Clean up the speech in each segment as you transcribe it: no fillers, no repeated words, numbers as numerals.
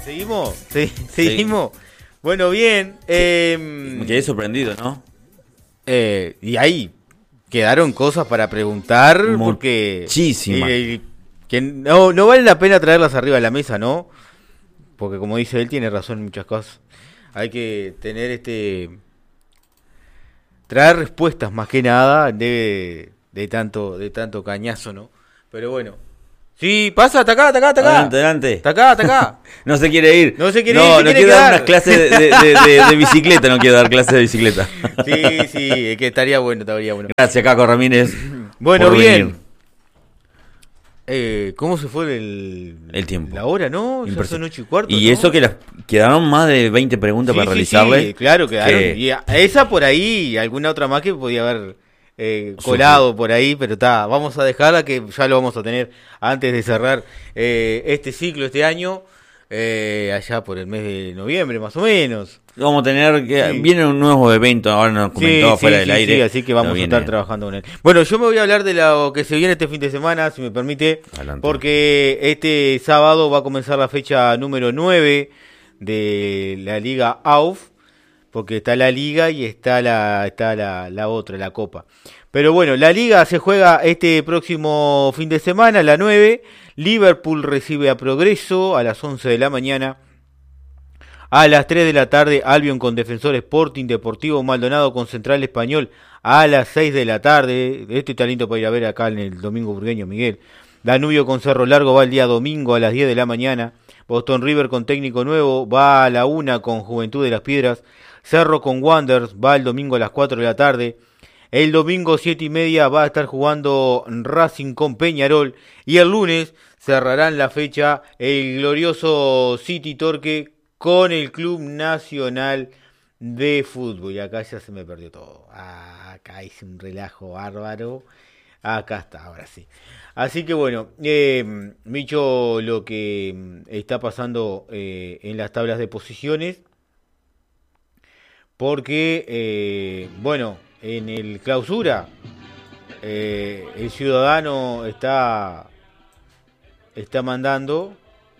¿Seguimos? ¿Seguimos? Bueno, bien. Me quedé sorprendido, ¿no? Y ahí quedaron cosas para preguntar. Muchísimas. Porque que no vale la pena traerlas arriba de la mesa, ¿no? Porque como dice él, tiene razón en muchas cosas. Hay que tener traer respuestas más que nada de tanto cañazo, ¿no? Pero bueno. Sí, pasa, está acá. Adelante. Está acá. No se quiere ir. No se quiere ir. No quiere dar unas clases de bicicleta. No quiere dar clases de bicicleta. Sí, que estaría bueno. Gracias, Caco Ramírez. Bueno, bien. ¿Cómo se fue el tiempo? La hora, ¿no? Ya son 8:15. Y ¿no? eso que quedaron más de 20 preguntas para realizarle. Sí, claro, quedaron. Y esa por ahí y alguna otra más que podía haber colado por ahí, pero vamos a dejarla que ya lo vamos a tener antes de cerrar este ciclo, este año, allá por el mes de noviembre más o menos. Vamos a tener viene un nuevo evento, ahora nos comentó afuera del aire. Sí, así que vamos a estar trabajando con él. Bueno, yo me voy a hablar de lo que se viene este fin de semana, si me permite, adelante. Porque este sábado va a comenzar la fecha número 9 de la Liga AUF, porque está la Liga y está la otra, la Copa. Pero bueno, la Liga se juega este próximo fin de semana, la 9. Liverpool recibe a Progreso a las 11 de la mañana. A las 3 de la tarde, Albion con Defensor Sporting, Deportivo Maldonado con Central Español a las 6 de la tarde. Este está lindo para ir a ver acá en el Domingo Burgueño, Miguel. Danubio con Cerro Largo va el día domingo a las 10 de la mañana. Boston River con técnico nuevo va a la 1 con Juventud de las Piedras. Cerro con Wanderers va el domingo a las 4 de la tarde. El domingo 7:30 va a estar jugando Racing con Peñarol. Y el lunes cerrarán la fecha el glorioso City Torque con el Club Nacional de Fútbol. Y acá ya se me perdió todo. Acá hice un relajo bárbaro. Acá está, ahora sí. Así que bueno, Micho, lo que está pasando en las tablas de posiciones. Porque, en el clausura, el Ciudadano está mandando.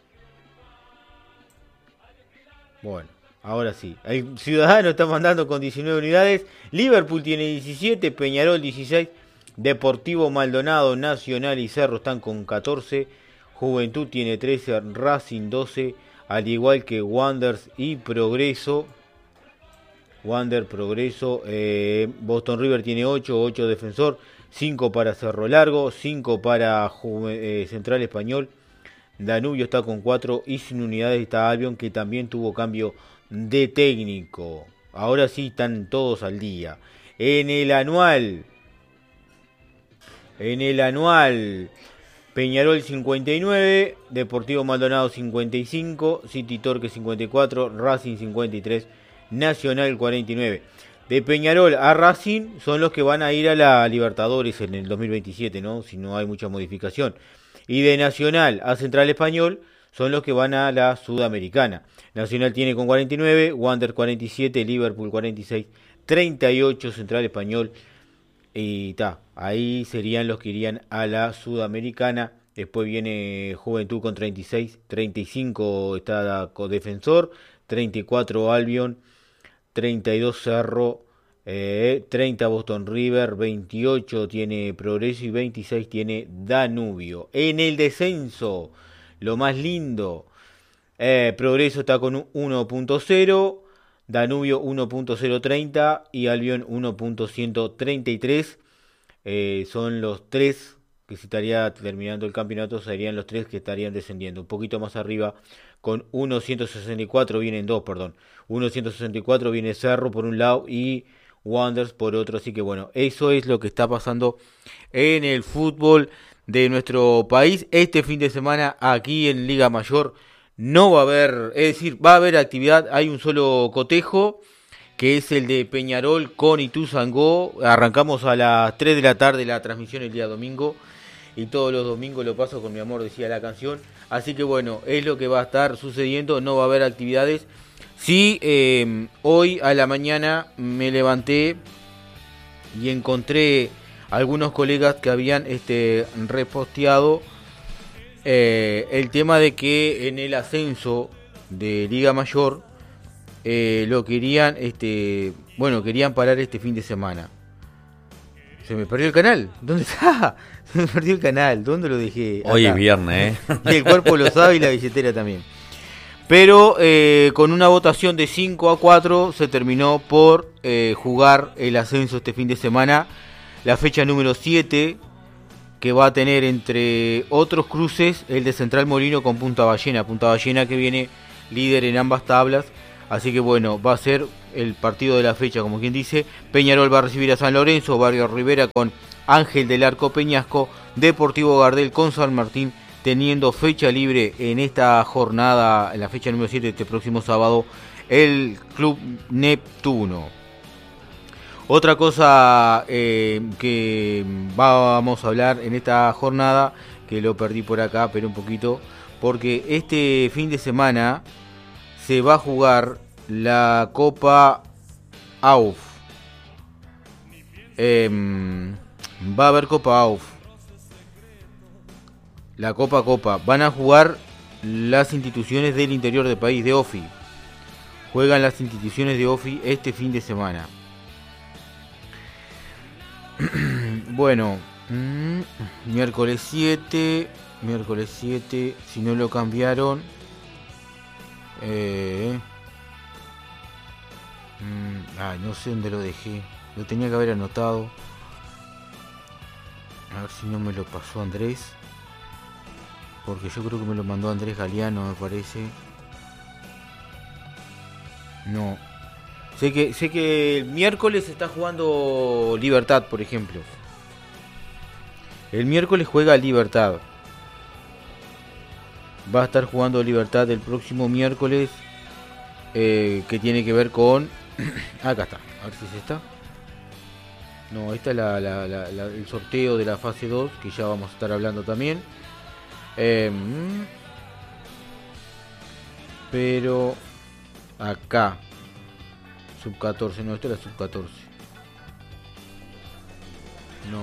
Bueno, ahora sí. El Ciudadano está mandando con 19 unidades. Liverpool tiene 17, Peñarol 16, Deportivo Maldonado, Nacional y Cerro están con 14. Juventud tiene 13, Racing 12, al igual que Wanderers y Progreso. Progreso, Boston River tiene 8 Defensor, 5 para Cerro Largo, 5 para Central Español. Danubio está con 4 y sin unidades está Albion, que también tuvo cambio de técnico. Ahora sí están todos al día. En el anual, Peñarol 59, Deportivo Maldonado 55, City Torque 54, Racing 53, Nacional 49. De Peñarol a Racing son los que van a ir a la Libertadores en el 2027, ¿no? Si no hay mucha modificación. Y de Nacional a Central Español son los que van a la Sudamericana. Nacional tiene con 49, Wander 47, Liverpool 46, 38 Central Español. Y ahí serían los que irían a la Sudamericana. Después viene Juventud con 36, 35 está Defensor, 34 Albion, 32 Cerro, 30 Boston River, 28 tiene Progreso y 26 tiene Danubio. En el descenso, lo más lindo, Progreso está con 1.0, Danubio 1.030 y Albion 1.133. Son los tres que se estaría terminando el campeonato, serían los tres que estarían descendiendo. Un poquito más arriba, con 1.164 vienen 1.164 viene Cerro por un lado y Wanderers por otro. Así que bueno, eso es lo que está pasando en el fútbol de nuestro país. Este fin de semana aquí en Liga Mayor no va a haber, es decir, va a haber actividad. Hay un solo cotejo, que es el de Peñarol con Ituzaingó. Arrancamos a las 3 de la tarde la transmisión el día domingo. Y todos los domingos lo paso con mi amor, decía la canción. Así que bueno, es lo que va a estar sucediendo. No va a haber actividades. Sí, hoy a la mañana me levanté y encontré algunos colegas que habían reposteado el tema de que en el ascenso de Liga Mayor lo querían, querían parar este fin de semana. Se me perdió el canal. ¿Dónde está? Se me perdió el canal. ¿Dónde lo dejé? Hoy Acá. es viernes, Y el cuerpo lo sabe y la billetera también. Pero con una votación de 5-4 se terminó por jugar el ascenso este fin de semana. La fecha número 7, que va a tener entre otros cruces el de Central Molino con Punta Ballena. Punta Ballena que viene líder en ambas tablas. Así que bueno, va a ser el partido de la fecha, como quien dice. Peñarol va a recibir a San Lorenzo, Barrio Rivera con Ángel del Arco Peñasco, Deportivo Gardel con San Martín, teniendo fecha libre en esta jornada, en la fecha número 7, este próximo sábado, el Club Neptuno. Otra cosa que vamos a hablar en esta jornada, que lo perdí por acá, pero un poquito, porque este fin de semana se va a jugar la Copa AUF. Va a haber Copa AUF. La Copa. Van a jugar las instituciones del interior del país, de OFI. Juegan las instituciones de OFI este fin de semana. Bueno, miércoles 7, si no lo cambiaron. No sé dónde lo dejé. Lo tenía que haber anotado. A ver si no me lo pasó Andrés. Porque yo creo que me lo mandó Andrés Galeano, me parece. No. Sé que el miércoles está jugando Libertad, por ejemplo. El miércoles juega Libertad. Va a estar jugando Libertad el próximo miércoles. Que tiene que ver con... Acá está. A ver si se está. No, esta es el sorteo de la fase 2, que ya vamos a estar hablando también. Pero acá sub 14, no, esto era sub 14. No.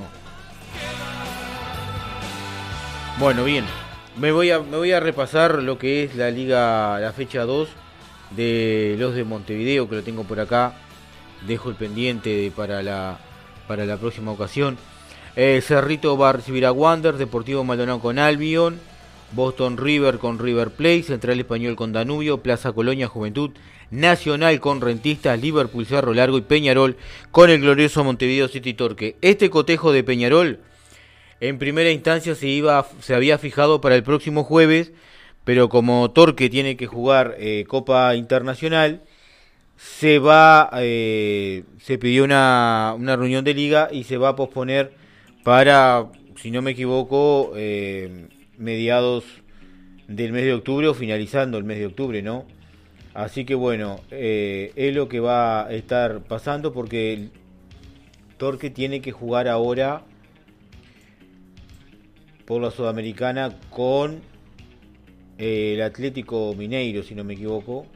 Bueno, bien. Me voy a repasar lo que es la liga, la fecha 2 de los de Montevideo, que lo tengo por acá. Dejo el pendiente para la próxima ocasión. Cerrito va a recibir a Wander, Deportivo Maldonado con Albion, Boston River con River Plate, Central Español con Danubio, Plaza Colonia Juventud, Nacional con Rentistas, Liverpool Cerro Largo y Peñarol con el glorioso Montevideo City Torque. Este cotejo de Peñarol en primera instancia se había fijado para el próximo jueves, pero como Torque tiene que jugar Copa Internacional, se pidió una reunión de liga y se va a posponer para, si no me equivoco, mediados del mes de octubre o finalizando el mes de octubre, ¿no? Así que bueno, es lo que va a estar pasando, porque el Torque tiene que jugar ahora por la Sudamericana con el Atlético Mineiro, si no me equivoco,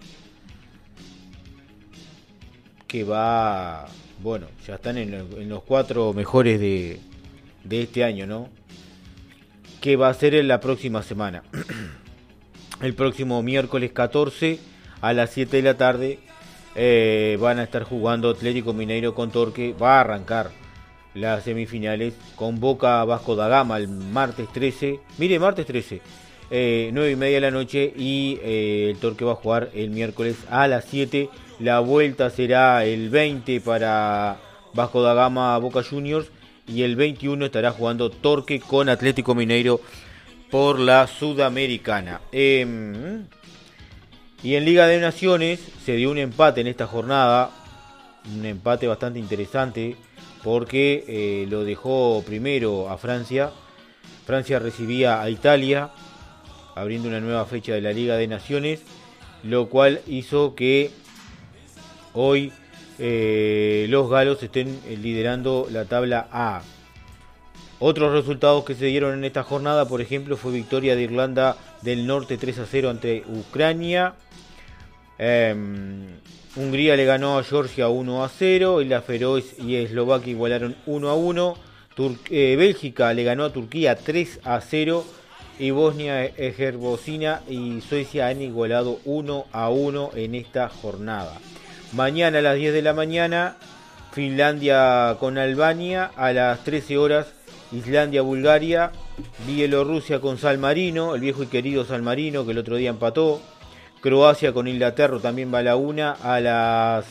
que va, bueno, ya están en los 4 mejores de este año, ¿no? Que va a ser en la próxima semana. El próximo miércoles 14 a las 7 de la tarde van a estar jugando Atlético Mineiro con Torque. Va a arrancar las semifinales con Boca Vasco da Gama el martes 13. Mire, martes 13, 9:30 de la noche, y el Torque va a jugar el miércoles a las 7. La vuelta será el 20 para Vasco da Gama Boca Juniors, y el 21 estará jugando Torque con Atlético Mineiro por la Sudamericana. Y en Liga de Naciones se dio un empate en esta jornada, un empate bastante interesante, porque lo dejó primero a Francia. Francia recibía a Italia, abriendo una nueva fecha de la Liga de Naciones, lo cual hizo que hoy los galos estén liderando la tabla A. Otros resultados que se dieron en esta jornada, por ejemplo, fue victoria de Irlanda del Norte 3-0 ante Ucrania. Hungría le ganó a Georgia 1-0. Islas Feroes y Eslovaquia igualaron 1-1. Bélgica le ganó a Turquía 3-0. y Bosnia-Herzegovina y Suecia han igualado 1-1 en esta jornada. Mañana a las 10 de la mañana, Finlandia con Albania. A las 13 horas, Islandia-Bulgaria. Bielorrusia con San Marino, el viejo y querido San Marino que el otro día empató. Croacia con Inglaterra también va a la 1. A las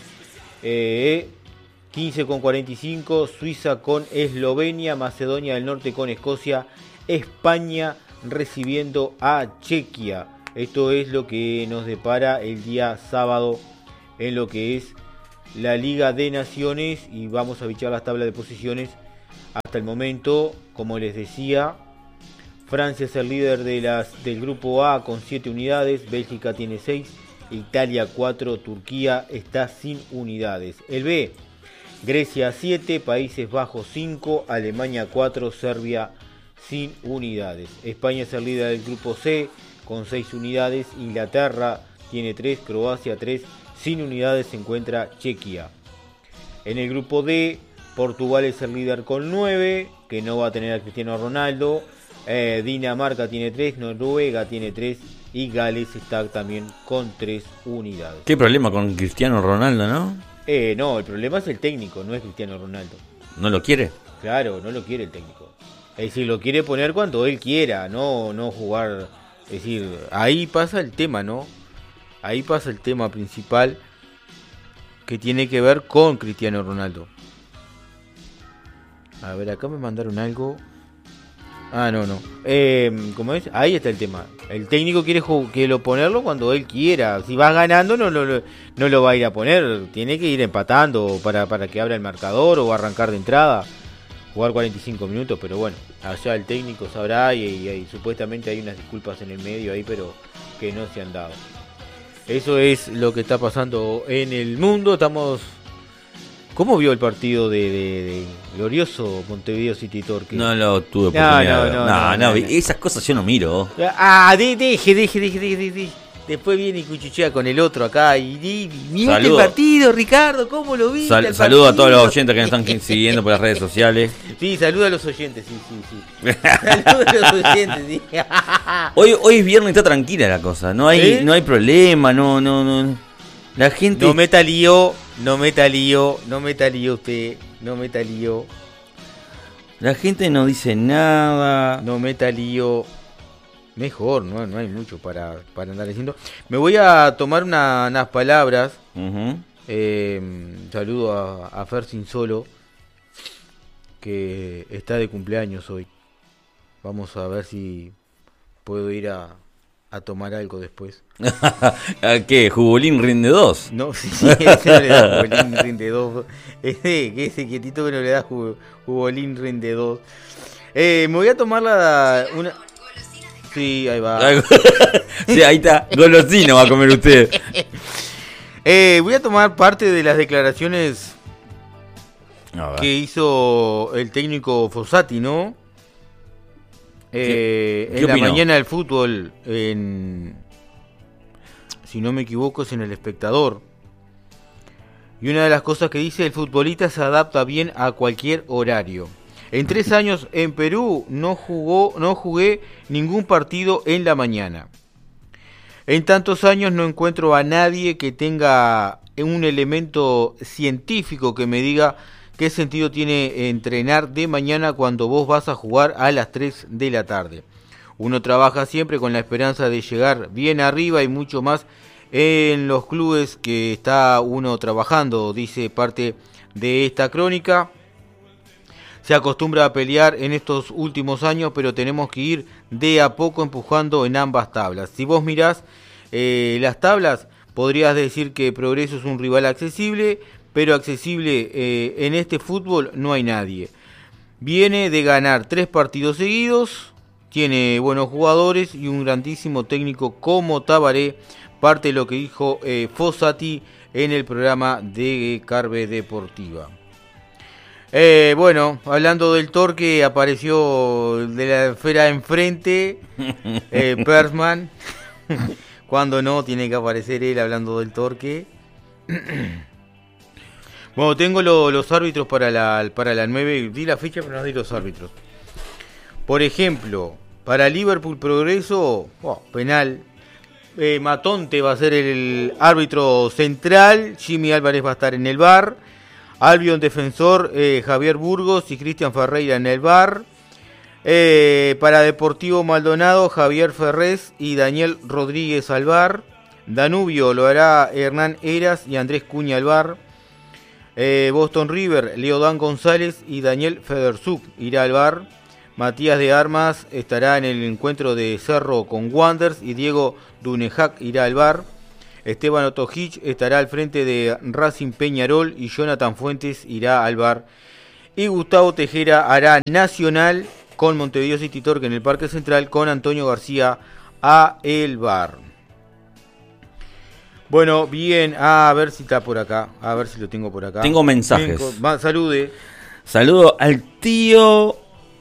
15:45, Suiza con Eslovenia. Macedonia del Norte con Escocia. España recibiendo a Chequia. Esto es lo que nos depara el día sábado en lo que es la Liga de Naciones, y vamos a bichar las tablas de posiciones. Hasta el momento, como les decía, Francia es el líder del grupo A con 7 unidades, Bélgica tiene 6, Italia 4, Turquía está sin unidades. El B, Grecia 7, Países Bajos 5, Alemania 4, Serbia sin unidades. España es el líder del grupo C con 6 unidades, Inglaterra tiene 3, Croacia 3, sin unidades se encuentra Chequia. En el grupo D, Portugal es el líder con 9, que no va a tener a Cristiano Ronaldo. Dinamarca tiene 3, Noruega tiene 3 y Gales está también con 3 unidades. ¿Qué problema con Cristiano Ronaldo, no? No, el problema es el técnico, no es Cristiano Ronaldo. ¿No lo quiere? Claro, no lo quiere el técnico. Es decir, lo quiere poner cuando él quiera, no jugar. Es decir, ahí pasa el tema, ¿no? Ahí pasa el tema principal que tiene que ver con Cristiano Ronaldo. A ver, acá me mandaron algo. Ah, no. ¿Cómo es? Ahí está el tema. El técnico quiere ponerlo cuando él quiera. Si vas ganando no lo va a ir a poner. Tiene que ir empatando para que abra el marcador o arrancar de entrada. Jugar 45 minutos, pero bueno, allá el técnico sabrá y supuestamente hay unas disculpas en el medio ahí, pero que no se han dado. Eso es lo que está pasando en el mundo. ¿Cómo vio el partido de glorioso Montevideo City Torque? No lo tuve oportunidad. No, esas cosas yo no miro. Deje. Después viene y cuchuchea con el otro acá y mira este partido, Ricardo, ¿cómo lo viste? Saludo a todos los oyentes que nos están siguiendo por las redes sociales. Sí, saluda a los oyentes, sí. Saluda a los oyentes, sí. Hoy es viernes, está tranquila la cosa, no hay problema, no. La gente... No meta lío usted. La gente no dice nada. No meta lío. Mejor, no hay mucho para andar diciendo. Me voy a tomar unas palabras. Uh-huh. Saludo a Fer Sin Solo, que está de cumpleaños hoy. Vamos a ver si puedo ir a tomar algo después. ¿Qué? ¿Jubolín rinde 2? No, sí, ese no le da Jubolín rinde 2. Ese quietito que no le da Jubolín rinde 2. Me voy a tomar una... Sí, ahí va. Sí, ahí está. Golosino va a comer usted. Voy a tomar parte de las declaraciones que hizo el técnico Fossati, ¿no? En la mañana del fútbol, si no me equivoco, es en El Espectador. Y una de las cosas que dice: el futbolista se adapta bien a cualquier horario. En 3 años en Perú no jugué ningún partido en la mañana. En tantos años no encuentro a nadie que tenga un elemento científico que me diga qué sentido tiene entrenar de mañana cuando vos vas a jugar a las 3 de la tarde. Uno trabaja siempre con la esperanza de llegar bien arriba y mucho más en los clubes que está uno trabajando, dice parte de esta crónica. Se acostumbra a pelear en estos últimos años, pero tenemos que ir de a poco empujando en ambas tablas. Si vos mirás las tablas, podrías decir que Progreso es un rival accesible, pero accesible en este fútbol no hay nadie. Viene de ganar 3 partidos seguidos, tiene buenos jugadores y un grandísimo técnico como Tabaré, parte de lo que dijo Fossati en el programa de Carve Deportiva. Bueno, hablando del Torque, apareció de la esfera enfrente Persman. Cuando no, tiene que aparecer él hablando del Torque. Bueno, tengo los árbitros para la 9. Di la fecha, pero no di los árbitros. Por ejemplo, Para Liverpool Progreso, penal. Matonte va a ser el árbitro central. Jimmy Álvarez va a estar en el VAR. Albion defensor, Javier Burgos y Cristian Ferreira en el VAR. Para Deportivo Maldonado, Javier Ferrés y Daniel Rodríguez al VAR. Danubio lo hará Hernán Heras y Andrés Cuña al VAR. Boston River, Leodán González y Daniel Federzuk irá al VAR. Matías de Armas estará en el encuentro de Cerro con Wanderers y Diego Dunejac irá al VAR. Esteban Otojic estará al frente de Racing Peñarol y Jonathan Fuentes irá al VAR. Y Gustavo Tejera hará Nacional con Montevideo City Torque en el Parque Central con Antonio García a el VAR. Bueno, bien, a ver si está por acá, a ver si lo tengo por acá. Tengo mensajes. Salude. Saludo al tío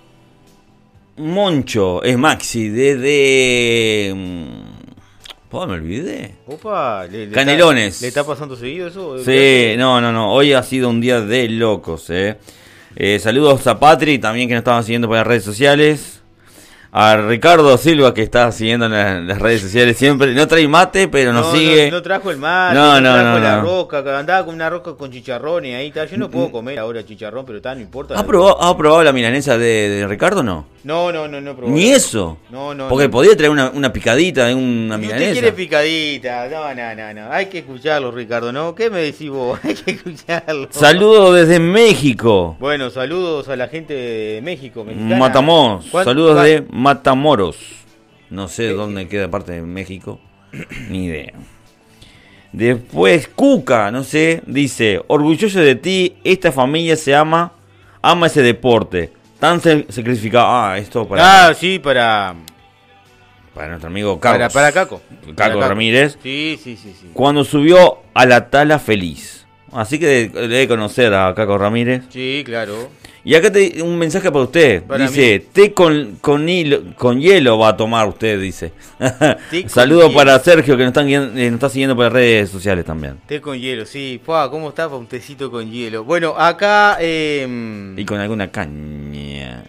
Moncho, es Maxi, desde... me olvidé. Opa, Canelones. ¿Le está pasando seguido eso? Sí, no, hoy ha sido un día de locos, saludos a Patri, también que nos estaban siguiendo por las redes sociales. A Ricardo Silva, que está siguiendo en las redes sociales siempre. No trae mate, pero nos sigue. No trajo el mate, no trajo la rosca. Andaba con una rosca con chicharrón y ahí está. Yo no puedo comer ahora chicharrón, pero no importa. ¿Ha probado la milanesa de Ricardo o no? No probó. ¿Ni eso? No. Porque podía traer una picadita de una milanesa. ¿Usted quiere picadita? No. Hay que escucharlo, Ricardo, ¿no? ¿Qué me decís vos? Hay que escucharlo. Saludos desde México. Bueno, saludos a la gente de México, mexicana. Matamoros. Saludos de Matamoros. No sé dónde queda parte de México. Ni idea. Después Cuca, no sé, dice: orgulloso de ti, esta familia ama ese deporte. Tan sacrificado. Esto para... sí, para nuestro amigo Carlos. Para Caco. Caco Ramírez. Sí. Cuando subió a la tala feliz. Así que debe conocer a Caco Ramírez. Sí, claro. Y acá un mensaje para usted. Dice, té con hielo va a tomar usted, dice. Saludos para Sergio, que nos está siguiendo por las redes sociales también. Té con hielo, sí. ¿Cómo está para un tecito con hielo? Bueno, acá... Y con alguna caña.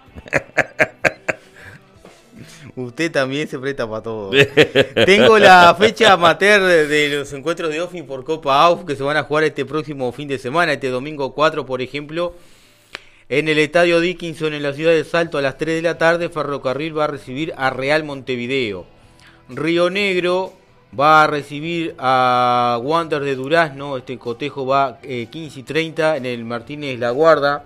Usted también se presta para todo. Tengo la fecha amateur de los encuentros de OFI por Copa AUF que se van a jugar este próximo fin de semana, este domingo 4, por ejemplo. En el Estadio Dickinson, en la ciudad de Salto, a las 3 de la tarde, Ferrocarril va a recibir a Real Montevideo. Río Negro va a recibir a Wander de Durazno. Este cotejo va 15:30 en el Martínez La Guarda.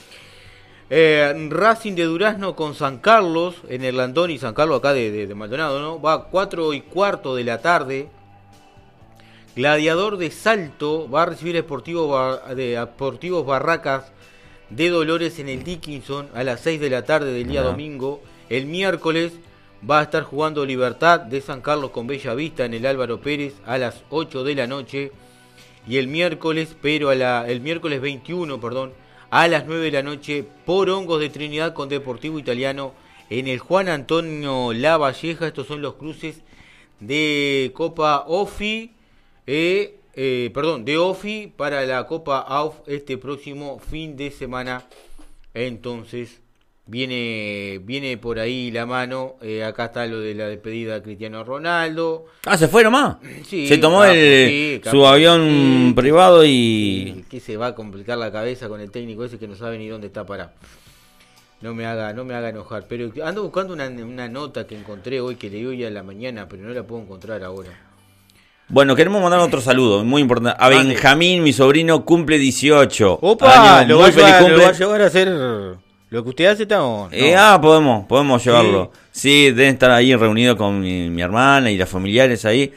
Racing de Durazno con San Carlos, en el Landoni, San Carlos acá de Maldonado, ¿no? Va 4:15 de la tarde. Gladiador de Salto va a recibir a Sportivos Barracas de Dolores en el Dickinson a las 6 de la tarde del día domingo. El miércoles va a estar jugando Libertad de San Carlos con Bella Vista en el Álvaro Pérez a las 8 de la noche. Y el miércoles 21, a las 9 de la noche, Porongos de Trinidad con Deportivo Italiano en el Juan Antonio Lavalleja. Estos son los cruces de Copa OFI, de OFI para la Copa AUF este próximo fin de semana. Entonces viene por ahí la mano. Acá está lo de la despedida de Cristiano Ronaldo. ¿Se fue nomás? Sí, se tomó su avión privado y... Que se va a complicar la cabeza con el técnico ese que no sabe ni dónde está parado. No me haga enojar. Pero ando buscando una nota que encontré hoy, que leí hoy a la mañana, pero no la puedo encontrar ahora. Bueno, queremos mandar otro saludo, muy importante. A Benjamín, mi sobrino, cumple 18. ¡Opa! Lo va a llevar a hacer lo que usted hace, ¿está o no? Podemos llevarlo. Sí, deben estar ahí reunidos con mi hermana y las familiares ahí.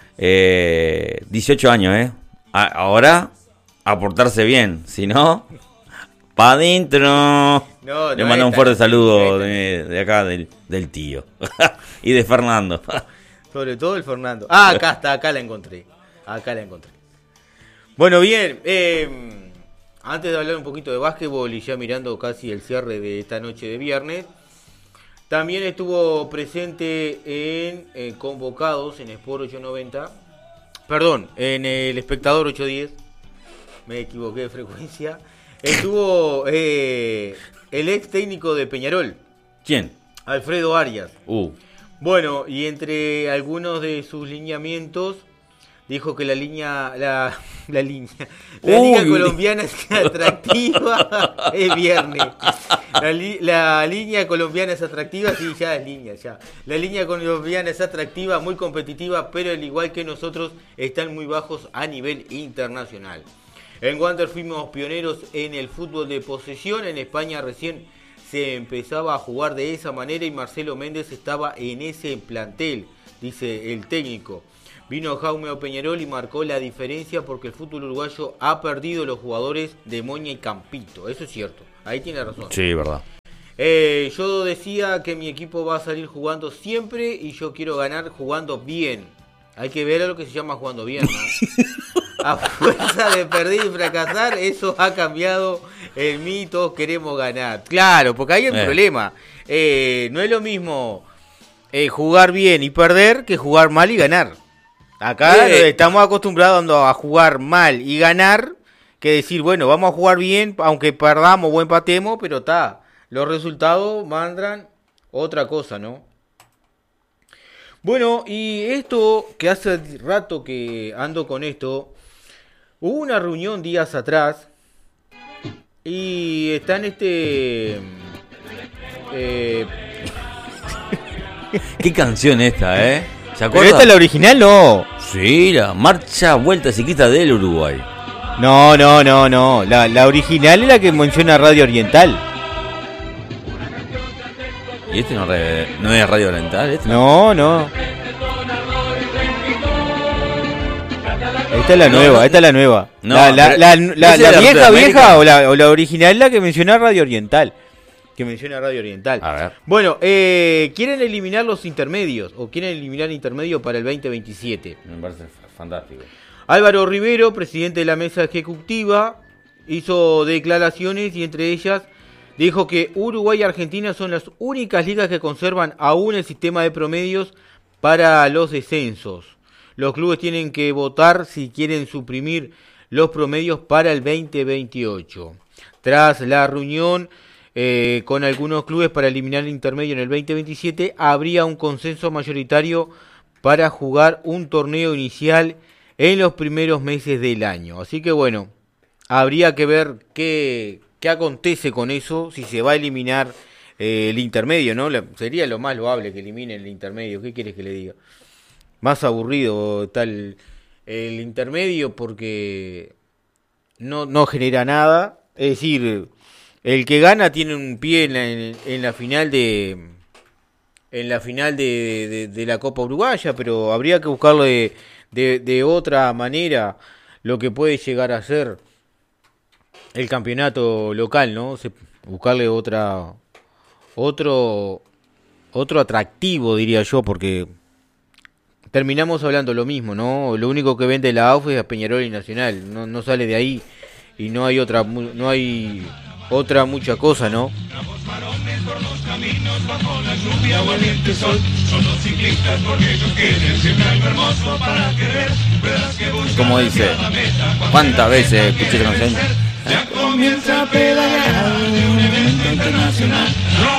18 años, Ahora, a portarse bien. Si no, pa' adentro. Le mando un fuerte saludo de acá, del tío. Y de Fernando. Sobre todo el Fernando. Acá está, acá la encontré. Bueno, bien. Antes de hablar un poquito de básquetbol y ya mirando casi el cierre de esta noche de viernes, también estuvo presente en Convocados en Sport 890. Perdón, en el Espectador 810. Me equivoqué de frecuencia. Estuvo el ex técnico de Peñarol. ¿Quién? Alfredo Arias. Bueno, y entre algunos de sus lineamientos dijo que la liga colombiana es atractiva. Es viernes. La línea colombiana es atractiva, sí, ya es línea, ya. La línea colombiana es atractiva, muy competitiva, pero al igual que nosotros, están muy bajos a nivel internacional. En Wander fuimos pioneros en el fútbol de posesión. En España recién se empezaba a jugar de esa manera y Marcelo Méndez estaba en ese plantel, dice el técnico. Vino Jaume Peñarol y marcó la diferencia porque el fútbol uruguayo ha perdido los jugadores de Moña y Campito. Eso es cierto, ahí tiene razón. Sí, verdad. Yo decía que mi equipo va a salir jugando siempre y yo quiero ganar jugando bien. Hay que ver a lo que se llama jugando bien, ¿no? A fuerza de perder y fracasar, eso ha cambiado el mí, todos queremos ganar. Claro, porque hay un problema. No es lo mismo jugar bien y perder que jugar mal y ganar. Acá estamos acostumbrados a jugar mal y ganar, que decir, bueno, vamos a jugar bien, aunque perdamos o empatemos, pero los resultados mandan otra cosa, ¿no? Bueno, y esto, que hace rato que ando con esto, hubo una reunión días atrás, y está en ¿Qué canción esta, ¿Se acuerda? ¿Pero esta es la original? No. Sí, la marcha vuelta ciclista del Uruguay. No. La original es la que menciona Radio Oriental. ¿Y este no es Radio Oriental? ¿Este? No. Esta es la nueva, No, la vieja o la original es la que menciona Radio Oriental. A ver. Bueno, quieren eliminar los intermedios, o quieren eliminar intermedios para el 2027. Me parece fantástico. Álvaro Rivero, presidente de la mesa ejecutiva, hizo declaraciones y entre ellas dijo que Uruguay y Argentina son las únicas ligas que conservan aún el sistema de promedios para los descensos. Los clubes tienen que votar si quieren suprimir los promedios para el 2028. Tras la reunión con algunos clubes para eliminar el intermedio en el 2027, habría un consenso mayoritario para jugar un torneo inicial en los primeros meses del año. Así que bueno, habría que ver qué acontece con eso, si se va a eliminar el intermedio, ¿no? Sería lo más loable que eliminen el intermedio. ¿Qué quieres que le diga? Más aburrido está el intermedio porque no genera nada. Es decir, el que gana tiene un pie en la final de la Copa Uruguaya, pero habría que buscarle de otra manera lo que puede llegar a ser el campeonato local, ¿no? Buscarle otro atractivo, diría yo, porque terminamos hablando lo mismo, ¿no? Lo único que vende la AUF es a Peñarol y Nacional, no sale de ahí y no hay otra mucha cosa, ¿no? Como dice, ¿cuántas veces escuché esta canción? Ya comienza a pedalear un evento internacional.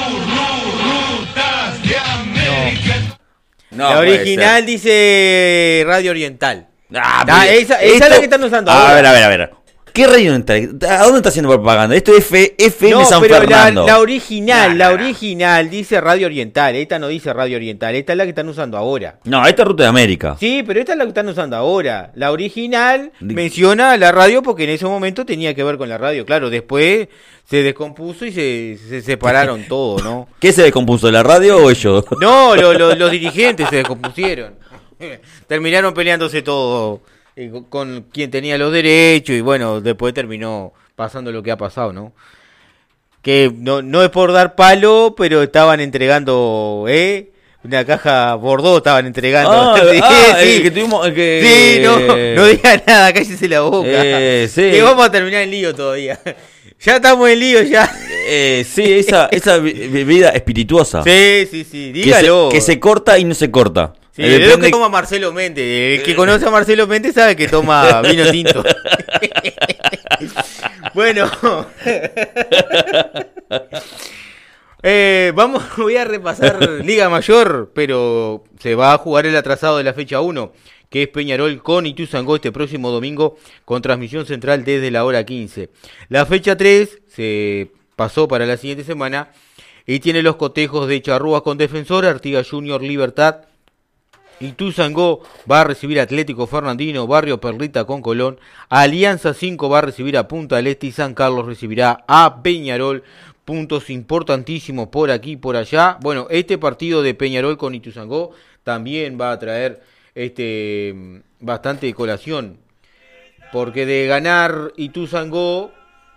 Rutas de América. La original dice Radio Oriental. Esa es la que están usando ahora. A ver. ¿Qué radio está? ¿A dónde está haciendo propaganda? Esto es FM San Fernando. La original dice Radio Oriental. Esta no dice Radio Oriental. Esta es la que están usando ahora. No, esta es Ruta de América. Sí, pero esta es la que están usando ahora. La original menciona la radio porque en ese momento tenía que ver con la radio. Claro, después se descompuso y se separaron todo, ¿no? ¿Qué se descompuso, la radio o ellos? No, los dirigentes se descompusieron. Terminaron peleándose todo con quien tenía los derechos y bueno, después terminó pasando lo que ha pasado, ¿no? Que no es por dar palo, pero estaban entregando, una caja Bordeaux estaban entregando. Sí, que tuvimos Sí, no diga nada, cállese la boca. Sí. Que vamos a terminar el lío todavía. Ya estamos en lío ya. Sí, esa bebida espirituosa. Sí, dígalo. Que se corta y no se corta. Sí, es lo que toma Marcelo Méndez. El que conoce a Marcelo Méndez sabe que toma vino tinto. Bueno. Voy a repasar Liga Mayor, pero se va a jugar el atrasado de la fecha 1, que es Peñarol con Ituzaingó este próximo domingo, con transmisión central desde la hora 15. La fecha 3 se pasó para la siguiente semana y tiene los cotejos de Charrúas con Defensor, Artigas Junior, Libertad. Ituzaingó va a recibir Atlético Fernandino, Barrio Perlita con Colón, Alianza 5 va a recibir a Punta del Este y San Carlos recibirá a Peñarol. Puntos importantísimos por aquí y por allá. Bueno, este partido de Peñarol con Ituzaingó también va a traer bastante colación, porque de ganar Ituzaingó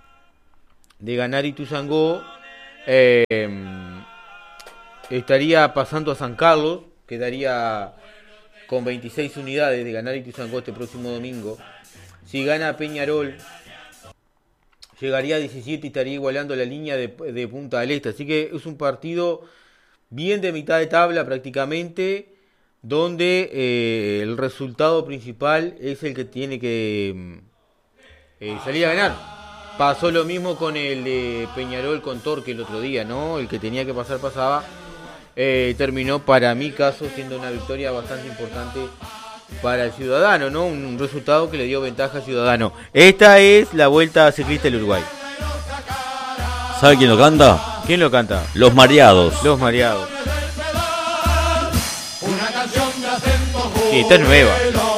estaría pasando a San Carlos, quedaría con 26 unidades de ganar Ituzaingó este próximo domingo. Si gana Peñarol, llegaría a 17 y estaría igualando la línea de Punta del Este. Así que es un partido bien de mitad de tabla prácticamente, donde el resultado principal es el que tiene que salir a ganar. Pasó lo mismo con el de Peñarol con Torque el otro día, ¿no? El que tenía que pasar pasaba. Terminó, para mi caso, siendo una victoria bastante importante para el Ciudadano, ¿no? Un resultado que le dio ventaja al Ciudadano. Esta es la Vuelta Ciclista del Uruguay. ¿Sabe quién lo canta? ¿Quién lo canta? Los Mareados. Los Mareados. Sí, esta es nueva.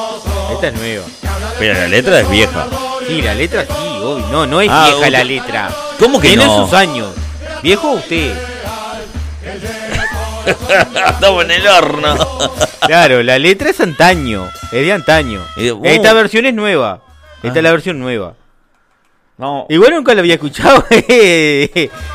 Pero la letra es vieja. Sí, la letra sí, obvio. No es vieja usted... la letra. ¿Cómo que tiene no? Sus años. Viejo usted. Estamos en el horno. Claro, la letra es antaño. Es de antaño. Esta versión es nueva. Esta es la versión nueva. No. Igual nunca la había escuchado.